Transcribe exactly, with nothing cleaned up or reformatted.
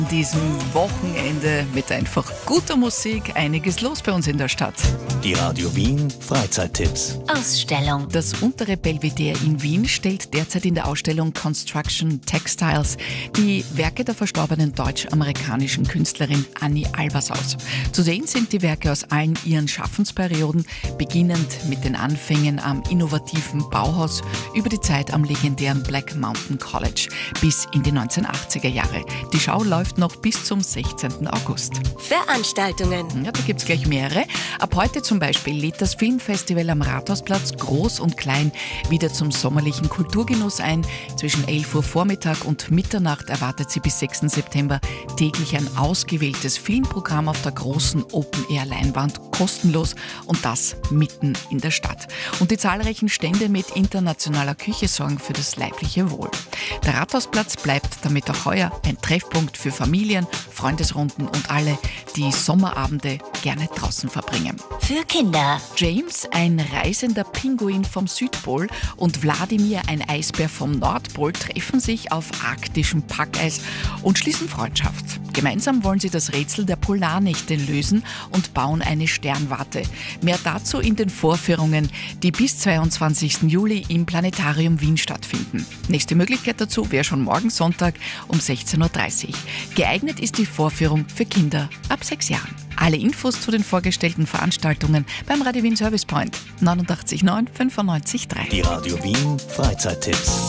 An diesem Wochenende mit einfach guter Musik einiges los bei uns in der Stadt. Die Radio Wien Freizeittipps. Ausstellung. Das untere Belvedere in Wien stellt derzeit in der Ausstellung Construction Textiles die Werke der verstorbenen deutsch-amerikanischen Künstlerin Annie Albers aus. Zu sehen sind die Werke aus allen ihren Schaffensperioden, beginnend mit den Anfängen am innovativen Bauhaus über die Zeit am legendären Black Mountain College bis in die neunzehnhundertachtziger Jahre. Die Schau läuft noch bis zum sechzehnten August. Veranstaltungen. Ja, da gibt es gleich mehrere. Ab heute zum Beispiel lädt das Filmfestival am Rathausplatz Groß und Klein wieder zum sommerlichen Kulturgenuss ein. Zwischen elf Uhr Vormittag und Mitternacht erwartet sie bis sechsten September täglich ein ausgewähltes Filmprogramm auf der großen Open-Air-Leinwand, kostenlos und das mitten in der Stadt. Und die zahlreichen Stände mit internationaler Küche sorgen für das leibliche Wohl. Der Rathausplatz bleibt damit auch heuer ein Treffpunkt für Familien, Freundesrunden und alle, die Sommerabende gerne draußen verbringen. Für Kinder. James, ein reisender Pinguin vom Südpol, und Wladimir, ein Eisbär vom Nordpol, treffen sich auf arktischem Packeis und schließen Freundschaft. Gemeinsam wollen sie das Rätsel der Polarnächte lösen und bauen eine Sternwarte. Mehr dazu in den Vorführungen, die bis zweiundzwanzigsten Juli im Planetarium Wien stattfinden. Nächste Möglichkeit dazu wäre schon morgen Sonntag um sechzehn Uhr dreißig. Geeignet ist die Vorführung für Kinder ab sechs Jahren. Alle Infos zu den vorgestellten Veranstaltungen beim Radio Wien Service Point neunundachtzig neun fünfundneunzig drei. Die Radio Wien Freizeittipps.